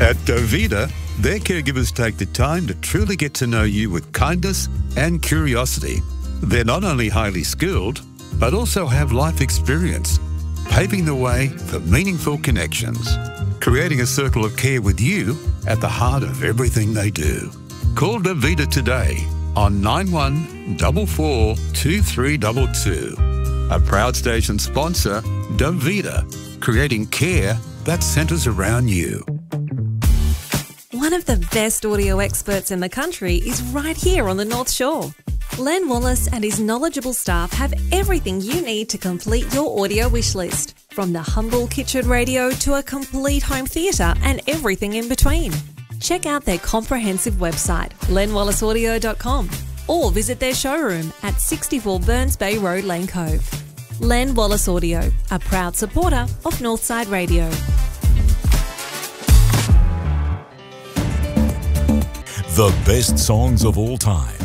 At Dovita, their caregivers take the time to truly get to know you with kindness and curiosity. They're not only highly skilled, but also have life experience, paving the way for meaningful connections, creating a circle of care with you at the heart of everything they do. Call Dovita today on 9144 2322. A proud station sponsor, Dovita, creating care that centres around you. One of the best audio experts in the country is right here on the North Shore. Len Wallace and his knowledgeable staff have everything you need to complete your audio wish list, from the humble kitchen radio to a complete home theatre and everything in between. Check out their comprehensive website, lenwallaceaudio.com, or visit their showroom at 64 Burns Bay Road, Lane Cove. Len Wallace Audio, a proud supporter of Northside Radio. The best songs of all time.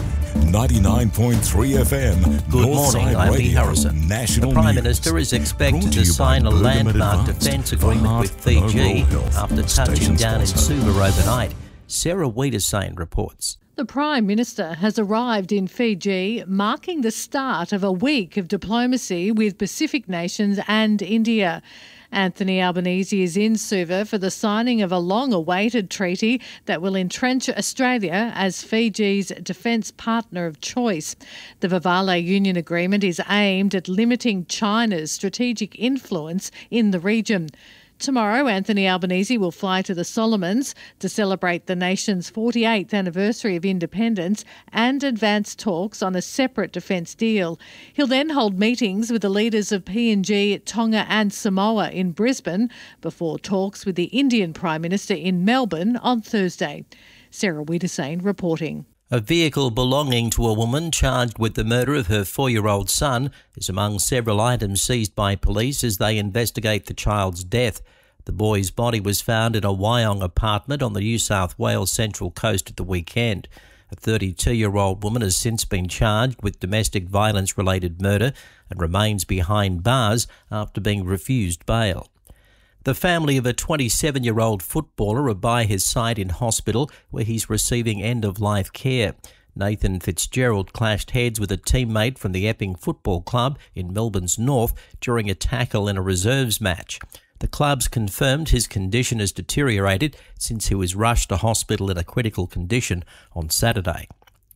99.3 FM. Good morning, I'm Lee Harrison. National the Prime News. Minister is expected Brought to to you sign a by Bergamet landmark Advanced defence for agreement heart with Fiji and oral health. after touching Station down in sponsor. Suva overnight. Sarah Wiedersane reports. The Prime Minister has arrived in Fiji, marking the start of a week of diplomacy with Pacific nations and India. Anthony Albanese is in Suva for the signing of a long-awaited treaty that will entrench Australia as Fiji's defence partner of choice. The Vivale Union Agreement is aimed at limiting China's strategic influence in the region. Tomorrow, Anthony Albanese will fly to the Solomons to celebrate the nation's 48th anniversary of independence and advance talks on a separate defence deal. He'll then hold meetings with the leaders of PNG, Tonga and Samoa in Brisbane before talks with the Indian Prime Minister in Melbourne on Thursday. Sarah Wiedersane reporting. A vehicle belonging to a woman charged with the murder of her 4-year-old son is among several items seized by police as they investigate the child's death. The boy's body was found in a Wyong apartment on the New South Wales Central Coast at the weekend. A 32-year-old woman has since been charged with domestic violence-related murder and remains behind bars after being refused bail. The family of a 27-year-old footballer are by his side in hospital where he's receiving end-of-life care. Nathan Fitzgerald clashed heads with a teammate from the Epping Football Club in Melbourne's north during a tackle in a reserves match. The club's confirmed his condition has deteriorated since he was rushed to hospital in a critical condition on Saturday.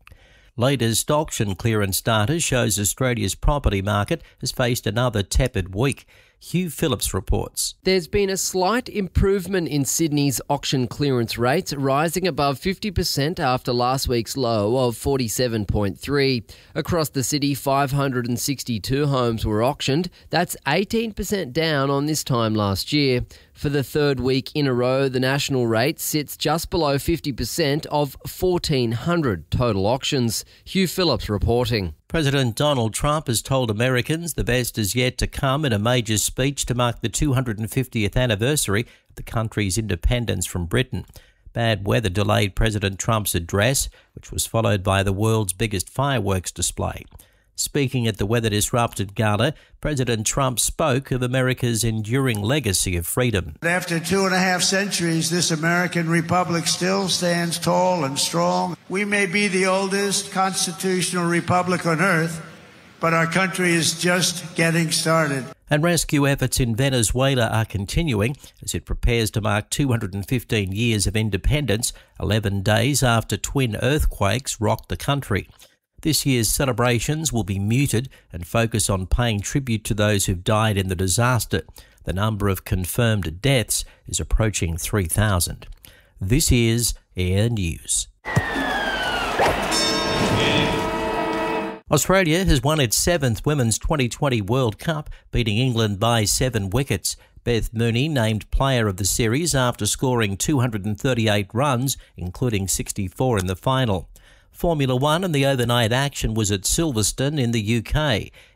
Latest auction clearance data shows Australia's property market has faced another tepid week. Hugh Phillips reports. There's been a slight improvement in Sydney's auction clearance rates, rising above 50% after last week's low of 47.3. Across the city, 562 homes were auctioned. That's 18% down on this time last year. For the third week in a row, the national rate sits just below 50% of 1,400 total auctions. Hugh Phillips reporting. President Donald Trump has told Americans the best is yet to come in a major speech to mark the 250th anniversary of the country's independence from Britain. Bad weather delayed President Trump's address, which was followed by the world's biggest fireworks display. Speaking at the weather-disrupted gala, President Trump spoke of America's enduring legacy of freedom. After 2.5 centuries, this American republic still stands tall and strong. We may be the oldest constitutional republic on earth, but our country is just getting started. And rescue efforts in Venezuela are continuing as it prepares to mark 215 years of independence, 11 days after twin earthquakes rocked the country. This year's celebrations will be muted and focus on paying tribute to those who've died in the disaster. The number of confirmed deaths is approaching 3,000. This is Air News. Australia has won its 7th Women's 2020 World Cup, beating England by 7 wickets. Beth Mooney named player of the series after scoring 238 runs, including 64 in the final. Formula One and the overnight action was at Silverstone in the UK.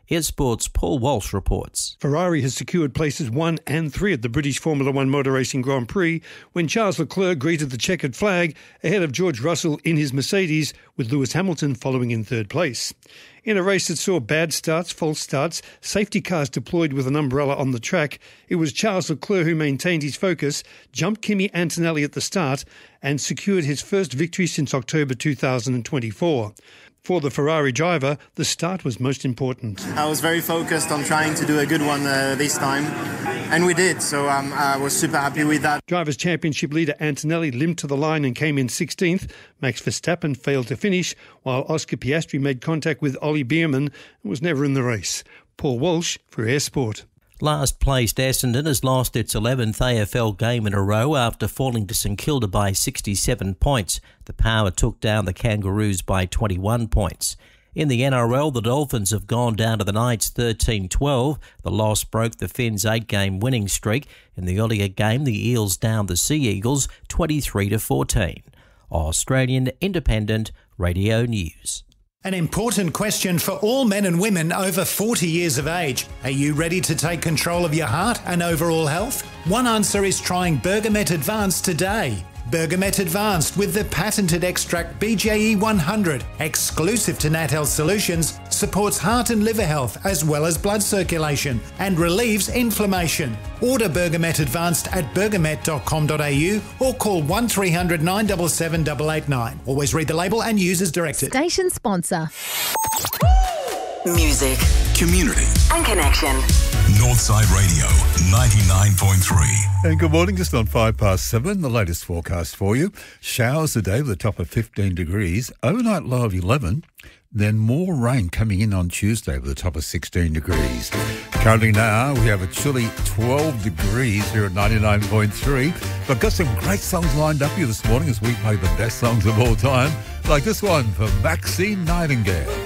Here's Sports' Paul Walsh reports. Ferrari has secured places 1 and 3 at the British Formula One Motor Racing Grand Prix when Charles Leclerc greeted the checkered flag ahead of George Russell in his Mercedes, with Lewis Hamilton following in third place. In a race that saw bad starts, false starts, safety cars deployed with an umbrella on the track, it was Charles Leclerc who maintained his focus, jumped Kimi Antonelli at the start and secured his first victory since October 2024. For the Ferrari driver, the start was most important. I was very focused on trying to do a good one this time, and we did, so I was super happy with that. Drivers' Championship leader Antonelli limped to the line and came in 16th. Max Verstappen failed to finish, while Oscar Piastri made contact with Ollie Bierman and was never in the race. Paul Walsh for Air Sport. Last placed Essendon has lost its 11th AFL game in a row after falling to St Kilda by 67 points. The Power took down the Kangaroos by 21 points. In the NRL, the Dolphins have gone down to the Knights 13-12. The loss broke the Finns' 8-game winning streak. In the earlier game, the Eels downed the Sea Eagles 23-14. Australian Independent Radio News. An important question for all men and women over 40 years of age. Are you ready to take control of your heart and overall health? One answer is trying Bergamet Advanced today. Bergamet Advanced with the patented extract BJE 100, exclusive to Nat Health Solutions, supports heart and liver health as well as blood circulation and relieves inflammation. Order Bergamet Advanced at bergamet.com.au or call 1300 977 889. Always read the label and use as directed. Station sponsor. Music, community and connection. Northside Radio 99.3. And good morning, just on 7:05, the latest forecast for you. Showers today with a top of 15 degrees, overnight low of 11, then more rain coming in on Tuesday with a top of 16 degrees. Currently now we have a chilly 12 degrees here at 99.3. But got some great songs lined up here this morning as we play the best songs of all time, like this one from Maxine Nightingale.